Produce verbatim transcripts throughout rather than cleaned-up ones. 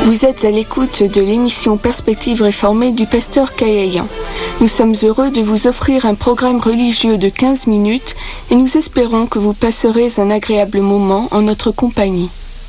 Vous êtes à l'écoute de l'émission Perspective réformée du pasteur Kayayan. Nous sommes heureux de vous offrir un programme religieux de quinze minutes et nous espérons que vous passerez un agréable moment en notre compagnie.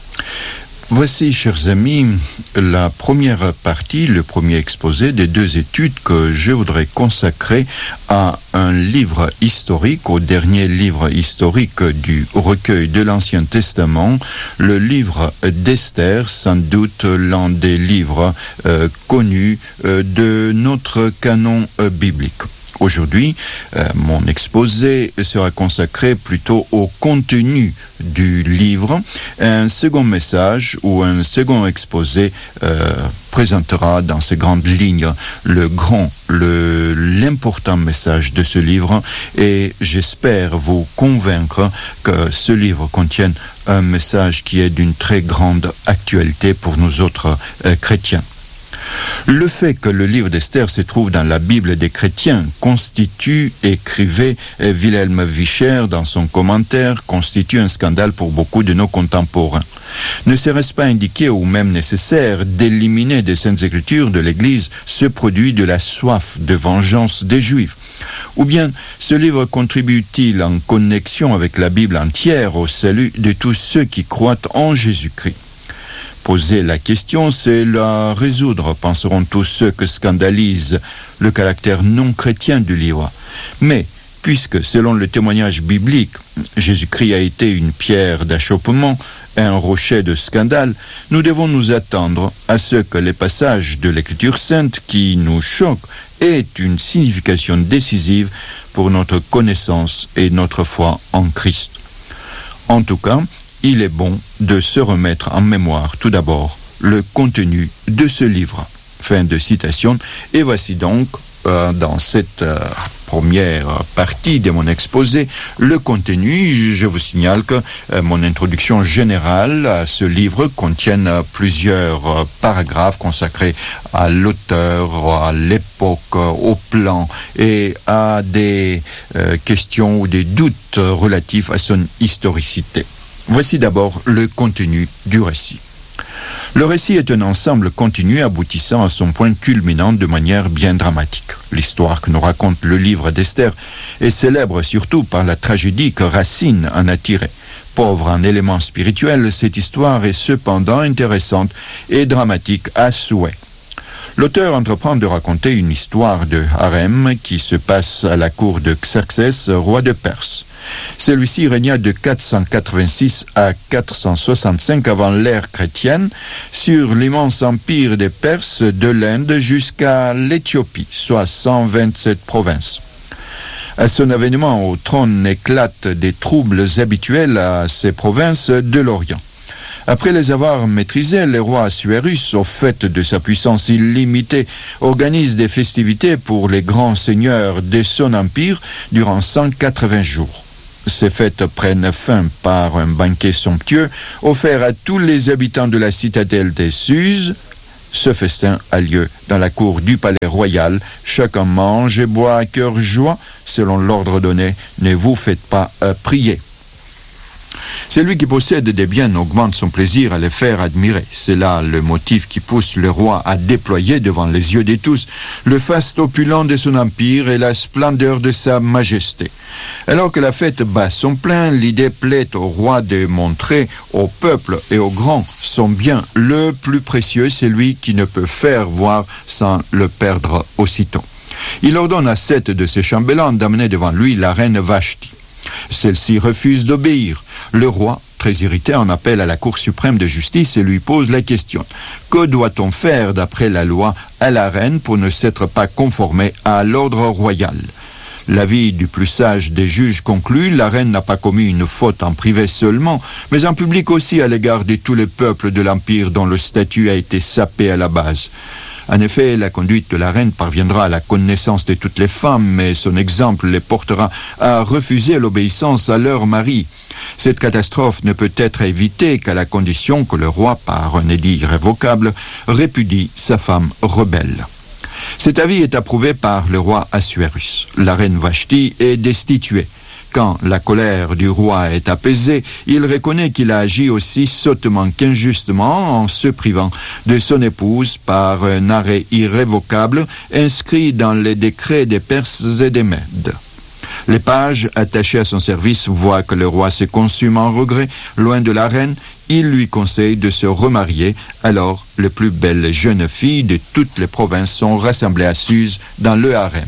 Voici, chers amis, la première partie, le premier exposé des deux études que je voudrais consacrer à un livre historique, au dernier livre historique du recueil de l'Ancien Testament, le livre d'Esther, sans doute l'un des livres euh, connus euh, de notre canon euh, biblique. Aujourd'hui, euh, mon exposé sera consacré plutôt au contenu du livre. Un second message ou un second exposé euh, présentera dans ces grandes lignes le grand, le, l'important message de ce livre et j'espère vous convaincre que ce livre contienne un message qui est d'une très grande actualité pour nous autres euh, chrétiens. Le fait que le livre d'Esther se trouve dans la Bible des chrétiens constitue, écrivait Wilhelm Vischer dans son commentaire, constitue un scandale pour beaucoup de nos contemporains. Ne serait-ce pas indiqué ou même nécessaire d'éliminer des Saintes Écritures de l'Église ce produit de la soif de vengeance des Juifs? Ou bien ce livre contribue-t-il en connexion avec la Bible entière au salut de tous ceux qui croient en Jésus-Christ? Poser la question, c'est la résoudre, penseront tous ceux que scandalise le caractère non chrétien du livre. Mais, puisque, selon le témoignage biblique, Jésus-Christ a été une pierre d'achoppement, un rocher de scandale, nous devons nous attendre à ce que les passages de l'Écriture sainte qui nous choquent aient une signification décisive pour notre connaissance et notre foi en Christ. En tout cas, il est bon de se remettre en mémoire tout d'abord le contenu de ce livre. Fin de citation. Et voici donc, euh, dans cette euh, première partie de mon exposé, le contenu. Je vous signale que euh, mon introduction générale à ce livre contient euh, plusieurs euh, paragraphes consacrés à l'auteur, à l'époque, euh, au plan et à des euh, questions ou des doutes relatifs à son historicité. Voici d'abord le contenu du récit. Le récit est un ensemble continu aboutissant à son point culminant de manière bien dramatique. L'histoire que nous raconte le livre d'Esther est célèbre surtout par la tragédie que Racine en a tirée. Pauvre en éléments spirituels, cette histoire est cependant intéressante et dramatique à souhait. L'auteur entreprend de raconter une histoire de harem qui se passe à la cour de Xerxès, roi de Perse. Celui-ci régna de quatre cent quatre-vingt-six à quatre cent soixante-cinq avant l'ère chrétienne sur l'immense empire des Perses de l'Inde jusqu'à l'Éthiopie, soit cent vingt-sept provinces. À son avènement au trône éclatent des troubles habituels à ces provinces de l'Orient. Après les avoir maîtrisés, le roi Assuérus, au fait de sa puissance illimitée, organise des festivités pour les grands seigneurs de son empire durant cent quatre-vingts jours. Ces fêtes prennent fin par un banquet somptueux offert à tous les habitants de la citadelle des Suse. Ce festin a lieu dans la cour du palais royal. Chacun mange et boit à cœur joie. Selon l'ordre donné, ne vous faites pas euh, prier. Celui qui possède des biens augmente son plaisir à les faire admirer. C'est là le motif qui pousse le roi à déployer devant les yeux de tous le faste opulent de son empire et la splendeur de sa majesté. Alors que la fête bat son plein, l'idée plaît au roi de montrer au peuple et aux grands son bien le plus précieux, celui qui ne peut faire voir sans le perdre aussitôt. Il ordonne à sept de ses chambellans d'amener devant lui la reine Vashti. Celle-ci refuse d'obéir. Le roi, très irrité, en appelle à la Cour suprême de justice et lui pose la question. Que doit-on faire d'après la loi à la reine pour ne s'être pas conformé à l'ordre royal? L'avis du plus sage des juges conclut, la reine n'a pas commis une faute en privé seulement, mais en public aussi à l'égard de tous les peuples de l'Empire dont le statut a été sapé à la base. En effet, la conduite de la reine parviendra à la connaissance de toutes les femmes, mais son exemple les portera à refuser l'obéissance à leur mari. Cette catastrophe ne peut être évitée qu'à la condition que le roi, par un édit irrévocable, répudie sa femme rebelle. Cet avis est approuvé par le roi Assuérus. La reine Vashti est destituée. quand la colère du roi est apaisée, il reconnaît qu'il a agi aussi sottement qu'injustement en se privant de son épouse par un arrêt irrévocable inscrit dans les décrets des Perses et des Mèdes. Les pages attachés à son service voient que le roi se consume en regret, loin de la reine. Il lui conseille de se remarier. Alors, les plus belles jeunes filles de toutes les provinces sont rassemblées à Suse dans le harem.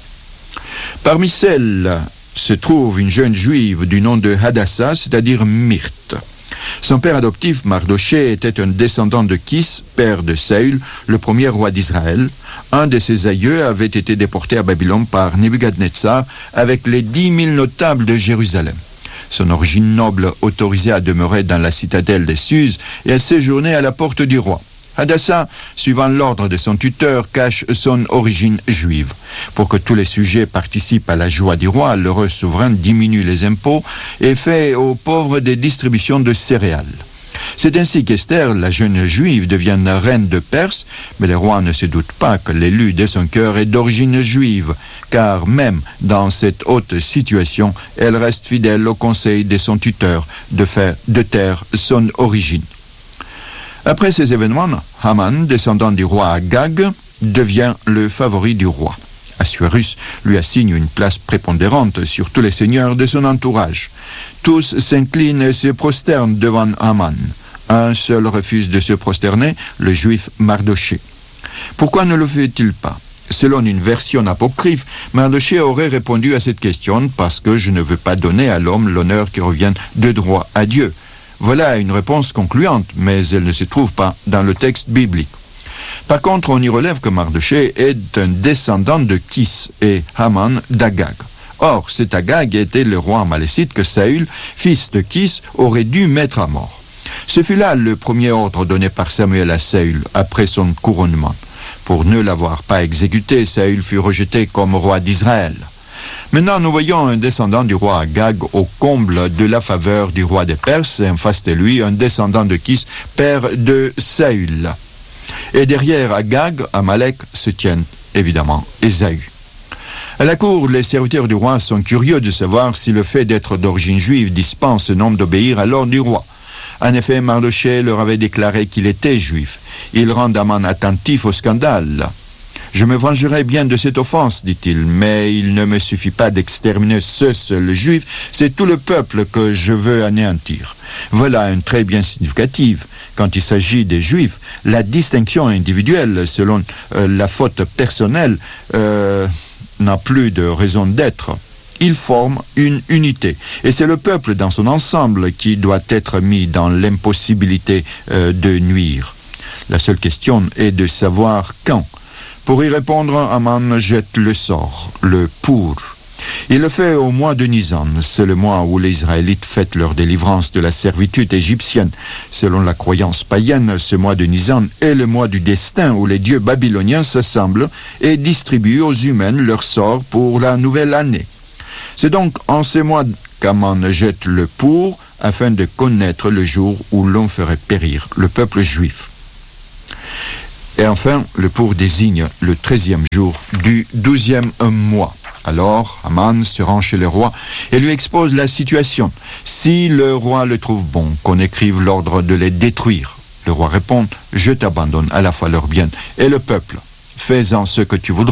Parmi celles se trouve une jeune juive du nom de Hadassa, c'est-à-dire Myrte. Son père adoptif, Mardoché, était un descendant de Kis, père de Saül, le premier roi d'Israël. Un de ses aïeux avait été déporté à Babylone par Nebuchadnezzar avec les dix mille notables de Jérusalem. Son origine noble autorisait à demeurer dans la citadelle de Suse et à séjourner à la porte du roi. Hadassa, suivant l'ordre de son tuteur, cache son origine juive. Pour que tous les sujets participent à la joie du roi, l'heureux souverain diminue les impôts et fait aux pauvres des distributions de céréales. C'est ainsi qu'Esther, la jeune juive, devient reine de Perse, mais le roi ne se doute pas que l'élu de son cœur est d'origine juive, car même dans cette haute situation, elle reste fidèle au conseil de son tuteur de faire de taire son origine. Après ces événements, Haman, descendant du roi Agag, devient le favori du roi. Assuérus lui assigne une place prépondérante sur tous les seigneurs de son entourage. Tous s'inclinent et se prosternent devant Haman. Un seul refuse de se prosterner, le juif Mardoché. Pourquoi ne le fait-il pas ? Selon une version apocryphe, Mardoché aurait répondu à cette question « parce que je ne veux pas donner à l'homme l'honneur qui revient de droit à Dieu ». Voilà une réponse concluante, mais elle ne se trouve pas dans le texte biblique. Par contre, on y relève que Mardoché est un descendant de Kis et Haman d'Agag. Or, cet Agag était le roi amalécite que Saül, fils de Kis, aurait dû mettre à mort. Ce fut là le premier ordre donné par Samuel à Saül après son couronnement. Pour ne l'avoir pas exécuté, Saül fut rejeté comme roi d'Israël. Maintenant, nous voyons un descendant du roi Agag au comble de la faveur du roi des Perses, et en face de lui, un descendant de Kis, père de Saül. Et derrière Agag, Amalek, se tiennent évidemment Ésaü. À la cour, les serviteurs du roi sont curieux de savoir si le fait d'être d'origine juive dispense un homme d'obéir à l'ordre du roi. En effet, Mardoché leur avait déclaré qu'il était juif. Il rend Haman attentif au scandale. « Je me vengerai bien de cette offense, dit-il, mais il ne me suffit pas d'exterminer ce seul juif, c'est tout le peuple que je veux anéantir. » Voilà un trait bien significatif. Quand il s'agit des juifs, la distinction individuelle selon euh, la faute personnelle euh, n'a plus de raison d'être. Ils forment une unité. Et c'est le peuple dans son ensemble qui doit être mis dans l'impossibilité euh, de nuire. La seule question est de savoir quand. Pour y répondre, Haman jette le sort, le pour. Il le fait au mois de Nisan. C'est le mois où les Israélites fêtent leur délivrance de la servitude égyptienne. Selon la croyance païenne, ce mois de Nisan est le mois du destin où les dieux babyloniens s'assemblent et distribuent aux humains leur sort pour la nouvelle année. C'est donc en ces mois qu'Haman jette le pour afin de connaître le jour où l'on ferait périr le peuple juif. Et enfin, le pour désigne le treizième jour du douzième mois. Alors, Haman se rend chez le roi et lui expose la situation. Si le roi le trouve bon, qu'on écrive l'ordre de les détruire. Le roi répond, « Je t'abandonne à la fois leur bien et le peuple. Fais-en ce que tu voudras. »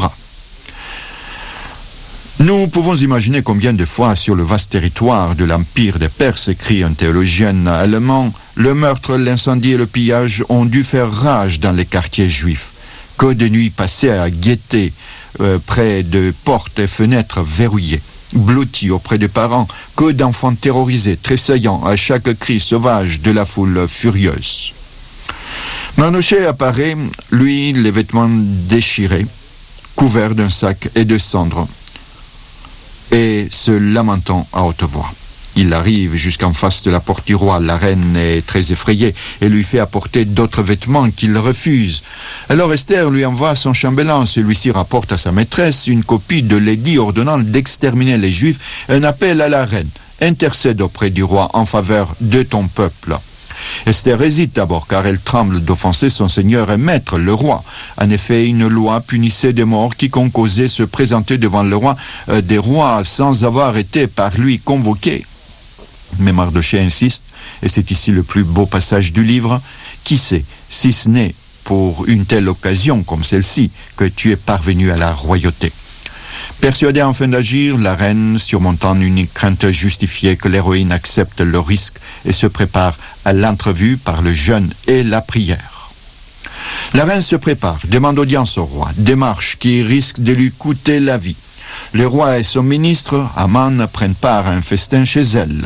Nous pouvons imaginer combien de fois sur le vaste territoire de l'Empire des Perses, écrit un théologien allemand, le meurtre, l'incendie et le pillage ont dû faire rage dans les quartiers juifs. Que de nuits passées à guetter euh, près de portes et fenêtres verrouillées, blottis auprès des parents, que d'enfants terrorisés, tressaillant à chaque cri sauvage de la foule furieuse. Mardoché apparaît, lui, les vêtements déchirés, couverts d'un sac et de cendres, et se lamentant à haute voix. Il arrive jusqu'en face de la porte du roi. La reine est très effrayée et lui fait apporter d'autres vêtements qu'il refuse. Alors Esther lui envoie son chambellan. Celui-ci rapporte à sa maîtresse une copie de l'édit ordonnant d'exterminer les Juifs, un appel à la reine. Intercède auprès du roi en faveur de ton peuple. Esther hésite d'abord car elle tremble d'offenser son seigneur et maître, le roi. En effet, une loi punissait de mort quiconque osait se présenter devant le roi euh, des rois sans avoir été par lui convoqué. Mais Mardochée insiste, et c'est ici le plus beau passage du livre, « Qui sait, si ce n'est pour une telle occasion comme celle-ci que tu es parvenu à la royauté ?» Persuadée enfin d'agir, la reine, surmontant une crainte justifiée que l'héroïne accepte le risque et se prépare à l'entrevue par le jeûne et la prière. La reine se prépare, demande audience au roi, démarche qui risque de lui coûter la vie. Le roi et son ministre, Aman, prennent part à un festin chez elle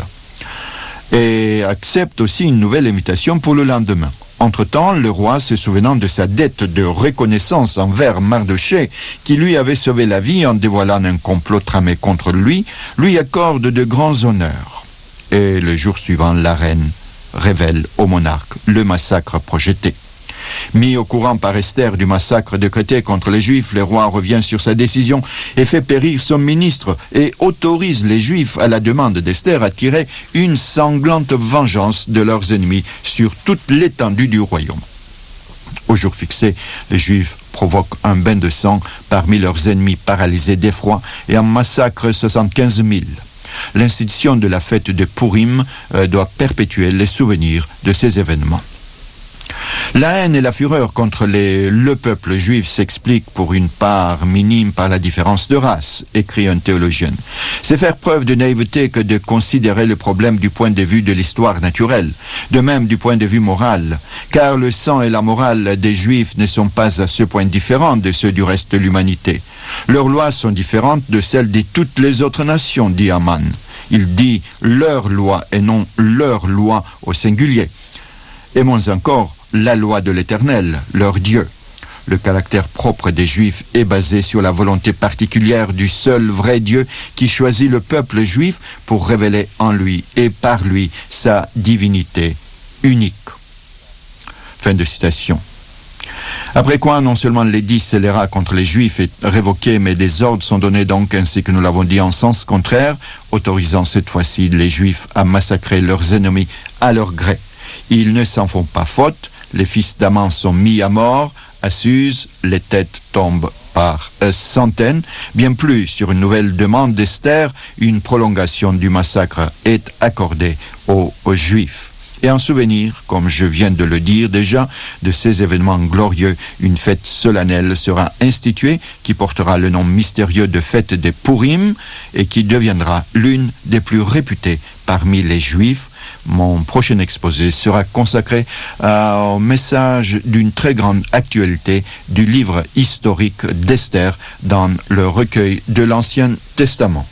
et acceptent aussi une nouvelle invitation pour le lendemain. Entre-temps, le roi, se souvenant de sa dette de reconnaissance envers Mardochée, qui lui avait sauvé la vie en dévoilant un complot tramé contre lui, lui accorde de grands honneurs. Et le jour suivant, la reine révèle au monarque le massacre projeté. Mis au courant par Esther du massacre décrété contre les Juifs, le roi revient sur sa décision et fait périr son ministre et autorise les Juifs, à la demande d'Esther, à tirer une sanglante vengeance de leurs ennemis sur toute l'étendue du royaume. Au jour fixé, les Juifs provoquent un bain de sang parmi leurs ennemis paralysés d'effroi et en massacrent soixante-quinze mille. L'institution de la fête de Purim euh, doit perpétuer les souvenirs de ces événements. La haine et la fureur contre les, le peuple juif s'expliquent pour une part minime par la différence de race, écrit un théologien. C'est faire preuve de naïveté que de considérer le problème du point de vue de l'histoire naturelle, de même du point de vue moral, car le sang et la morale des Juifs ne sont pas à ce point différents de ceux du reste de l'humanité. Leurs lois sont différentes de celles de toutes les autres nations, dit Aman. Il dit leur loi et non leur loi au singulier. Et moins encore, la loi de l'Éternel, leur Dieu. Le caractère propre des Juifs est basé sur la volonté particulière du seul vrai Dieu qui choisit le peuple juif pour révéler en lui et par lui sa divinité unique. Fin de citation. Après quoi, non seulement l'édit scélérat contre les Juifs est révoqué, mais des ordres sont donnés donc, ainsi que nous l'avons dit, en sens contraire, autorisant cette fois-ci les Juifs à massacrer leurs ennemis à leur gré. Ils ne s'en font pas faute, les fils d'Aman sont mis à mort, à Suse, les têtes tombent par euh, centaines. Bien plus, sur une nouvelle demande d'Esther, une prolongation du massacre est accordée aux, aux Juifs. Et en souvenir, comme je viens de le dire déjà, de ces événements glorieux, une fête solennelle sera instituée qui portera le nom mystérieux de fête des Purim et qui deviendra l'une des plus réputées parmi les Juifs. Mon prochain exposé sera consacré euh, au message d'une très grande actualité du livre historique d'Esther dans le recueil de l'Ancien Testament.